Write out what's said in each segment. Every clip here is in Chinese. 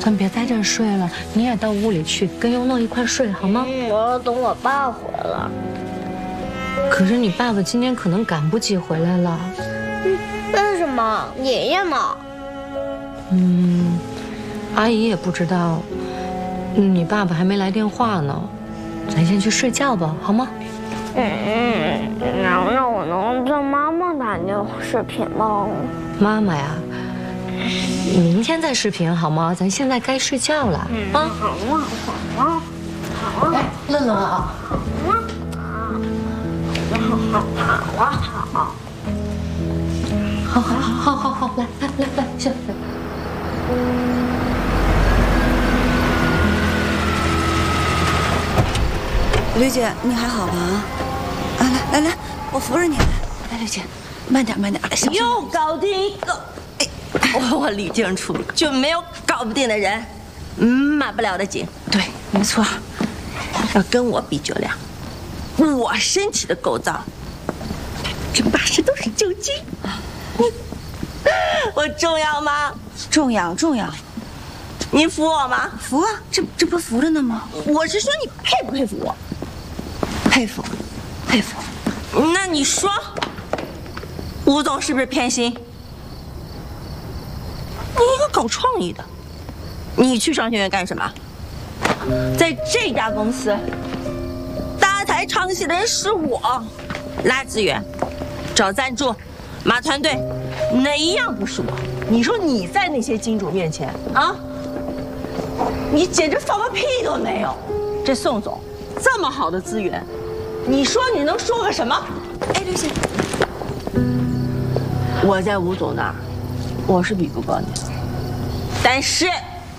咱别在这儿睡了，你也到屋里去跟优诺一块睡好吗？ 我要等我爸回来。 可是你爸爸今天可能赶不及回来了。 为什么？爷爷呢？ 阿姨也不知道，你爸爸还没来电话呢，咱先去睡觉吧，好吗？ 那我能叫妈妈打电话视频吗？ 妈妈呀，明天再视频好吗？咱现在该睡觉了啊！ 好啊，好啊， 乐乐啊，好，来，下。 吕姐，你还好吧？啊，来，我扶着你。来，吕姐，慢点，小心。 又搞定一个，我李静初就没有搞不定的人，慢不了的紧。 对，没错。 要跟我比酒量，我身体的构造，这80都是酒精。我重要吗？ 重要。 你服我吗？ 服啊，这不服着呢吗？ 我是说你佩不佩服我？ 佩服。 那你说，吴总是不是偏心？你一个搞创意的，你去商学院干什么？在这家公司，大台唱戏的人是我，拉资源、找赞助、码团队，哪一样不是我？你说你在那些金主面前啊，你简直放个屁都没有。这宋总这么好的资源，你说你能说个什么？ 哎，吕姐， 我在吴总那儿，我是比不过你的，但是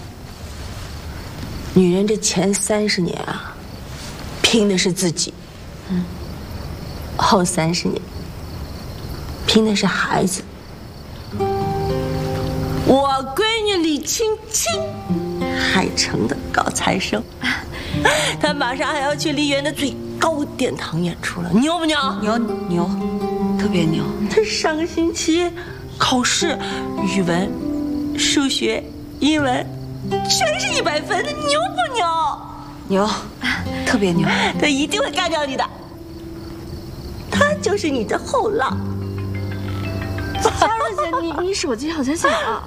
女人这前30年啊，拼的是自己，后30年拼的是孩子。我闺女李青青，海城的高材生，她马上还要去梨园的最高殿堂演出了，牛不牛？ 牛，特别牛。 她上个星期考试，语文、数学、英文全是100分的，牛不牛？ 牛，特别牛。 她一定会干掉你的，她就是你的后浪。 佳瑞姐，你手机好像响了。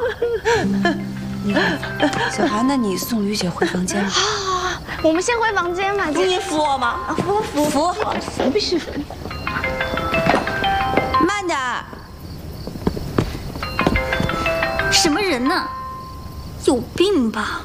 小韩，那你送吕姐回房间吧。 好，我们先回房间吧。 你服我吗？ 服，必须服。 慢点。 什么人呢？有病吧？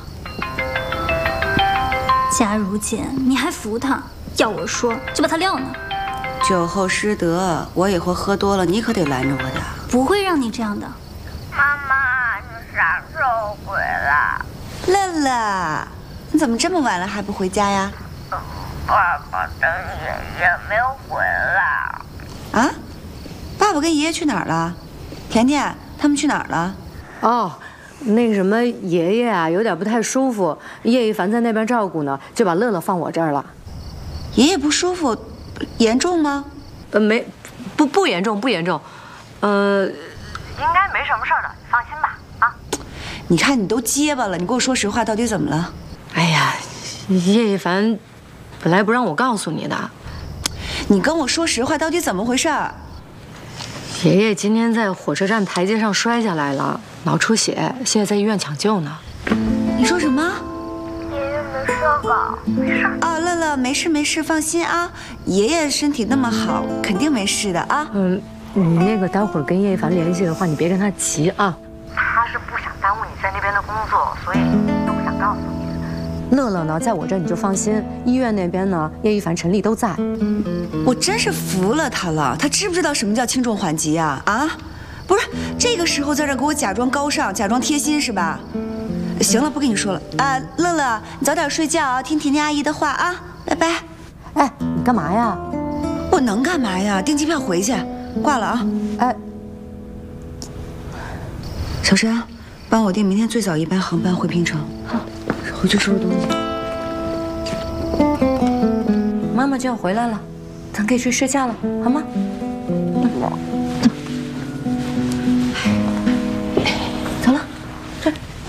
佳如姐，你还服他？要我说，就把他撂那。 酒后失德，我以后喝多了，你可得拦着我的。 不会让你这样的。 妈妈，你啥时候回来？ 乐乐，你怎么这么晚了还不回家呀？ 爸爸跟爷爷没有回来。 啊？爸爸跟爷爷去哪儿了？甜甜他们去哪儿了？ 哦，那个什么，爷爷啊有点不太舒服，叶一凡在那边照顾呢，就把乐乐放我这儿了。 爷爷不舒服，严重吗？ 不严重， 应该没什么事儿的，你放心吧。啊， 你看你都结巴了，你给我说实话，到底怎么了？ 哎呀，叶一凡本来不让我告诉你的。 你跟我说实话，到底怎么回事？ 爷爷今天在火车站台阶上摔下来了，脑出血，现在在医院抢救呢。 你说什么？ 爷爷没事吧？没事。 啊，乐乐，没事，放心啊，爷爷身体那么好，肯定没事的啊。 你那个待会儿跟叶一凡联系的话，你别跟他急啊。 他是不想耽误你在那边的工作，所以都不想告诉你。 乐乐呢，在我这儿你就放心，医院那边呢，叶一凡、陈丽都在。 我真是服了他了，他知不知道什么叫轻重缓急啊？啊，不是这个时候在这给我假装高尚、假装贴心是吧？行了，不跟你说了啊，乐乐，你早点睡觉啊，听甜甜阿姨的话啊，拜拜。 哎，你干嘛呀？ 我能干嘛呀？订机票回去，挂了啊。 哎， 小山，帮我订明天最早一班航班回平城。好，回去收拾东西。 妈妈就要回来了，咱可以去睡觉了，好吗？ 我